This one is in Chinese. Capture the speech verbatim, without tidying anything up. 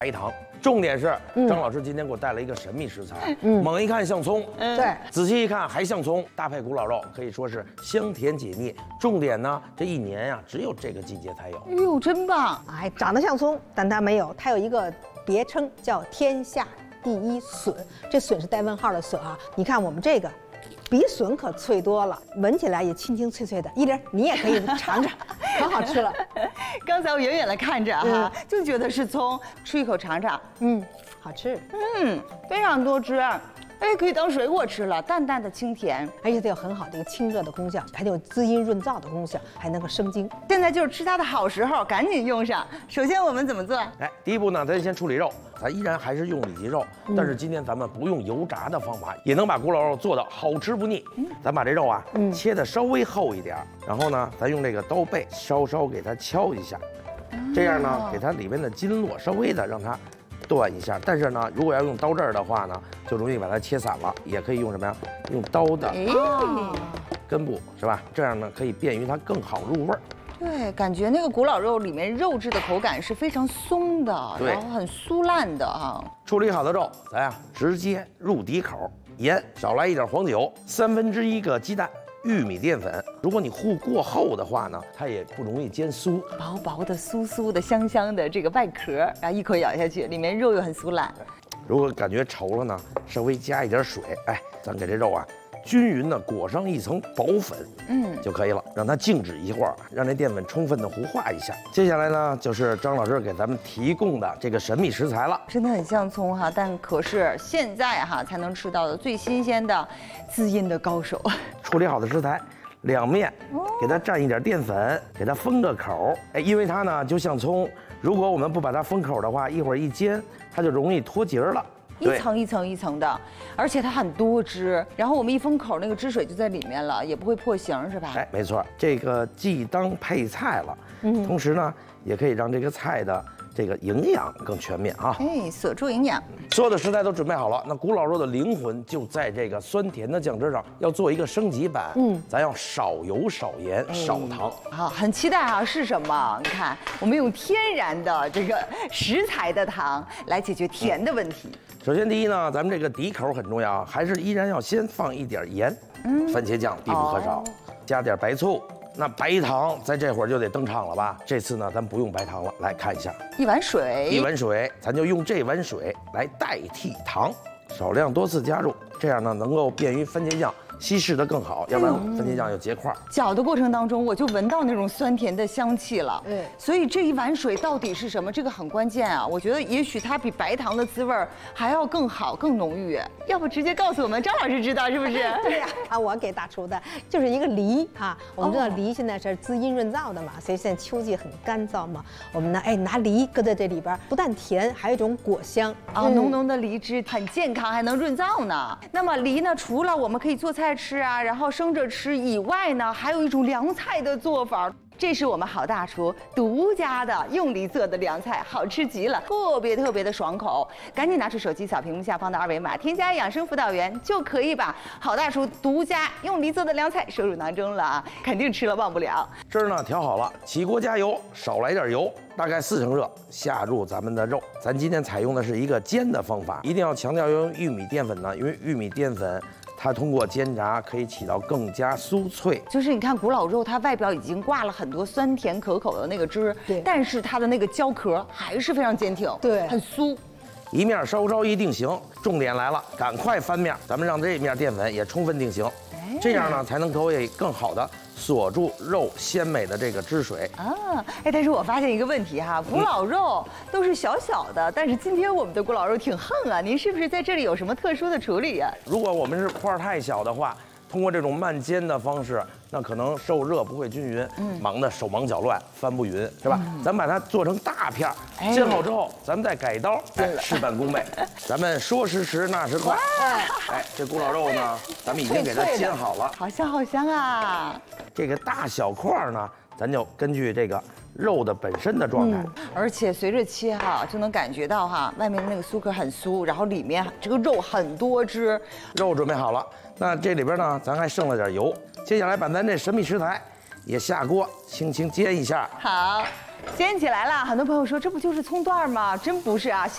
白糖。重点是张老师今天给我带了一个神秘食材， 嗯猛一看像葱， 对， 仔细一看还像葱，搭配古老肉可以说是香甜解腻。重点呢，这一年呀、只有这个季节才有。 哎呦，真棒！ 哎，长得像葱，但它没有，它有一个别称叫天下第一笋。这笋是带问号的笋啊。你看我们这个，比笋可脆多了，闻起来也清清脆脆的。依林，你也可以尝尝，可好吃了。 刚才我远远的看着哈，就觉得是葱，吃一口尝尝， 嗯，好吃， 嗯，非常多汁，哎，可以当水果吃了，淡淡的清甜。 而且它有很好的一个清热的功效，还有滋阴润燥的功效，还能够生津。 现在就是吃它的好时候，赶紧用上。首先我们怎么做？ 哎，第一步呢，咱先处理肉，咱依然还是用里脊肉，但是今天咱们不用油炸的方法，也能把古老肉做到好吃不腻。咱把这肉啊，切的稍微厚一点，然后呢，咱用这个刀背稍稍给它敲一下，这样呢，给它里面的筋络稍微的让它断一下。但是呢，如果要用刀刃的话呢，就容易把它切散了。也可以用什么呀？用刀的哎， 根部，是吧？这样呢，可以便于它更好入味儿。 对，感觉那个古老肉里面肉质的口感是非常松的， 对然后很酥烂的哈。 处理好的肉，咱呀直接入底口，盐少来一点黄酒，三分之一个鸡蛋，玉米淀粉。如果你糊过厚的话呢，它也不容易煎酥。 薄薄的、酥酥的、香香的这个外壳，然后一口咬下去，里面肉又很酥烂。 如果感觉稠了呢，稍微加一点水，哎，咱给这肉啊均匀的裹上一层薄粉，嗯，就可以了。让它静止一会儿，让这淀粉充分的糊化一下。接下来呢，就是张老师给咱们提供的这个神秘食材了。 真的很像葱哈，但可是现在哈才能吃到的最新鲜的滋阴的高手。 处理好的食材，两面给它蘸一点淀粉，给它封个口。哎，因为它呢就像葱，如果我们不把它封口的话，一会儿一煎，它就容易脱节了。 一层一层一层的，而且它很多汁，然后我们一封口，那个汁水就在里面了，也不会破形，是吧？ 哎，没错，这个既当配菜了，嗯，同时呢，也可以让这个菜的这个营养更全面啊。 哎，锁住营养。 所有的食材都准备好了，那古老肉的灵魂就在这个酸甜的酱汁上，要做一个升级版。嗯，咱要少油、少盐、少糖。 好，很期待啊，是什么？你看，我们用天然的这个食材的糖来解决甜的问题。 首先，第一呢，咱们这个底口很重要，还是依然要先放一点盐，嗯，番茄酱必不可少，加点白醋。那白糖在这会儿就得登场了吧？这次呢，咱不用白糖了，来看一下， 一碗水， 一碗水，咱就用这碗水来代替糖，少量多次加入，这样呢能够便于番茄酱稀释的更好，要不然番茄酱有结块。 搅的过程当中，我就闻到那种酸甜的香气了。 对， 所以这一碗水到底是什么？这个很关键啊！我觉得也许它比白糖的滋味还要更好、更浓郁。要不直接告诉我们，张老师知道是不是？ 对呀、啊，我给大厨的就是一个梨啊。我们知道梨现在是滋阴润燥的嘛，所以现在秋季很干燥嘛。我们呢，哎，拿梨搁在这里边，不但甜，还有一种果香啊，浓浓的梨汁，很健康，还能润燥呢。那么梨呢，除了我们可以做菜吃啊，然后生着吃以外呢，还有一种凉菜的做法。这是我们好大厨独家的用梨做的凉菜，好吃极了，特别特别的爽口。赶紧拿出手机扫屏幕下方的二维码，添加养生辅导员，就可以把好大厨独家用梨做的凉菜收入囊中了啊！肯定吃了忘不了。 汁儿呢调好了，起锅加油，少来点油，大概四成热，下入咱们的肉。咱今天采用的是一个煎的方法，一定要强调要用玉米淀粉呢，因为玉米淀粉它通过煎炸可以起到更加酥脆。 就是你看古老肉，它外表已经挂了很多酸甜可口的那个汁， 对， 但是它的那个胶壳还是非常坚挺， 对， 很酥。 一面稍稍一定型，重点来了，赶快翻面，咱们让这面淀粉也充分定型，这样呢才能可以更好的锁住肉鲜美的这个汁水啊。哎，但是我发现一个问题哈，古老肉都是小小的，但是今天我们的古老肉挺横啊，您是不是在这里有什么特殊的处理呀？ 如果我们是块太小的话，通过这种慢煎的方式，那可能受热不会均匀，嗯，忙得手忙脚乱，翻不匀，是吧？嗯、咱把它做成大片儿，煎好之后，咱们再改刀，哎，事半功倍。咱们说时迟，那时快，哎，这古老肉呢，咱们已经给它煎好了， 好香好香啊！ 这个大小块呢，咱就根据这个肉的本身的状态， 嗯、而且随着切哈，就能感觉到哈，外面的那个酥壳很酥，然后里面这个肉很多汁。 肉准备好了，那这里边呢，咱还剩了点油。接下来把咱这神秘食材也下锅，轻轻煎一下。 好，煎起来了。很多朋友说这不就是葱段吗？真不是啊。